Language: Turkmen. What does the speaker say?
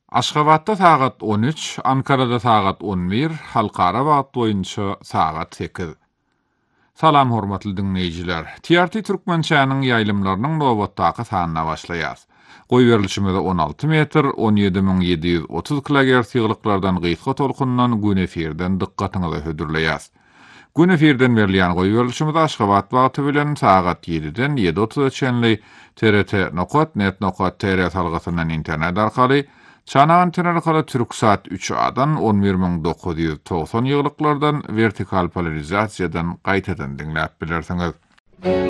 Aşgabatda sagat 13, Ankara'da sagat 11, halkara wagt boýunça sagat 8. Salam hormatly dinleýijiler. TRT Türkmençäniň ýaýlymlarynyň nowatdaky sanyna başlaýar. Goý berilişimizde 16 metr, 17730 kHz ýyglyklardan gysga tolkundan gün efirden dykkatyňyza hödürleýär. Gün efirden berilýän goý berilişimiz Aşgabat wagty bilen sagat 7-den 7:30 çenli TRT.net.tr salgysyndan internet arkaly Çana antenna arkaly Türksat 3A-dan 11990 ýyglyklardan vertikal polarizasiýadan gaýtadan dinläp bilersiňiz.